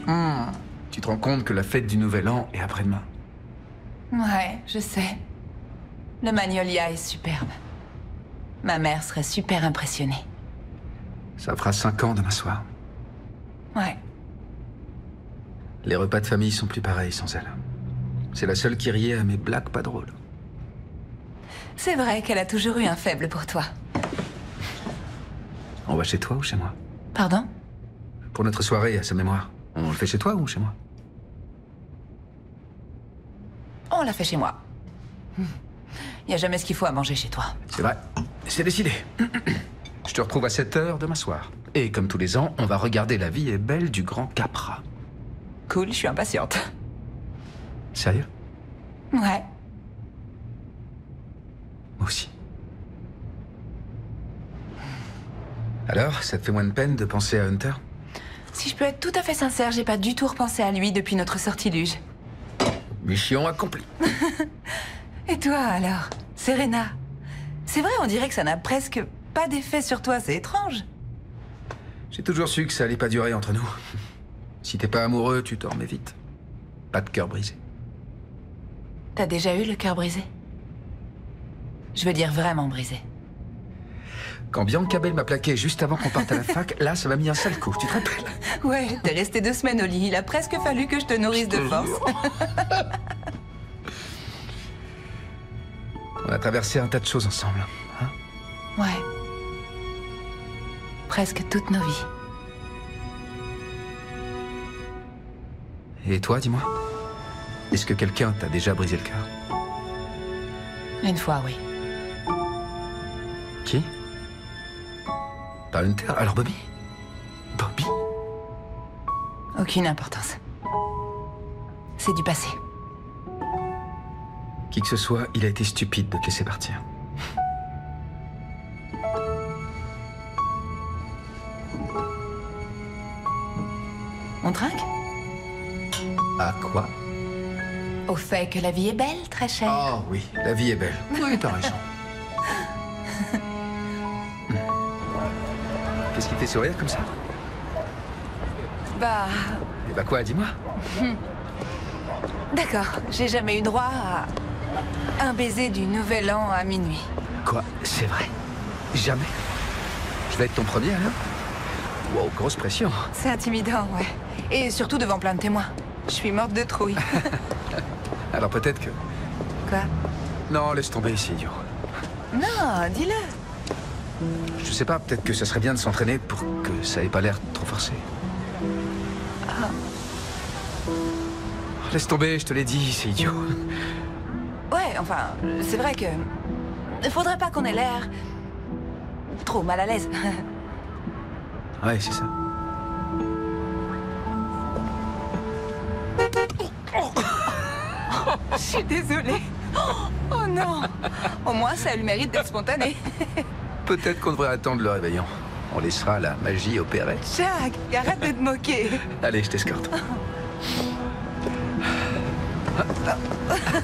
Tu te rends compte que la fête du Nouvel An est après-demain? Ouais, je sais. Le Magnolia est superbe. Ma mère serait super impressionnée. Ça fera 5 ans demain soir. Ouais. Les repas de famille sont plus pareils sans elle. C'est la seule qui riait à mes blagues pas drôles. C'est vrai qu'elle a toujours eu un faible pour toi. On va chez toi ou chez moi? Pardon? Pour notre soirée à sa mémoire, on le fait chez toi ou chez moi? On l'a fait chez moi. Y a jamais ce qu'il faut à manger chez toi. C'est vrai, c'est décidé. Je te retrouve à 7 h demain soir. Et comme tous les ans, on va regarder La vie est belle du grand Capra. Cool, je suis impatiente. Sérieux? Ouais. Moi aussi. Alors, ça te fait moins de peine de penser à Hunter? Si je peux être tout à fait sincère, j'ai pas du tout repensé à lui depuis notre sortilège. Mission accomplie. Et toi, alors? Serena? C'est vrai, on dirait que ça n'a presque pas d'effet sur toi, c'est étrange. J'ai toujours su que ça allait pas durer entre nous. Si t'es pas amoureux, tu t'en remets vite. Pas de cœur brisé. T'as déjà eu le cœur brisé? Je veux dire vraiment brisé. Quand Bianca Bell m'a plaqué juste avant qu'on parte à la fac, là, ça m'a mis un sale coup, tu te rappelles? Ouais, t'es resté 2 semaines au lit. Il a presque fallu que je te nourrisse de force. On a traversé un tas de choses ensemble, hein? Ouais. Presque toutes nos vies. Et toi, dis-moi? Est-ce que quelqu'un t'a déjà brisé le cœur? Une fois, oui. Qui? Pas Hunter? Alors Bobby? Bobby? Aucune importance. C'est du passé. Qui que ce soit, il a été stupide de te laisser partir. On trinque? À quoi? Au fait que la vie est belle, très chère. Oh oui, la vie est belle. Oui, t'as raison. Qu'est-ce qui te fait sourire comme ça? Bah... Eh bah quoi, dis-moi. D'accord, j'ai jamais eu droit à un baiser du Nouvel An à minuit. Quoi? C'est vrai? Jamais? Je vais être ton premier alors? Wow, grosse pression. C'est intimidant, ouais. Et surtout devant plein de témoins. Je suis morte de trouille. Alors peut-être que... Quoi? Non, laisse tomber, c'est idiot. Non, dis-le. Je sais pas, peut-être que ça serait bien de s'entraîner pour que ça ait pas l'air trop forcé. Laisse tomber, je te l'ai dit, c'est idiot. Ouais, enfin, c'est vrai que... Faudrait pas qu'on ait l'air... trop mal à l'aise. Ouais, c'est ça. Je suis désolée. Oh non. Au moins, ça a le mérite d'être spontané. Peut-être qu'on devrait attendre le réveillon. On laissera la magie opérer. Jack, arrête de te moquer. Allez, je t'escorte.